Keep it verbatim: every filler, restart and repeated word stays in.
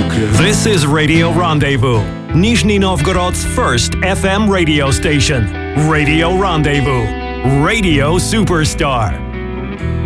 секрет. This is Radio Rendezvous, Nizhny Novgorod's first F M radio station. Radio Rendezvous, Radio Superstar.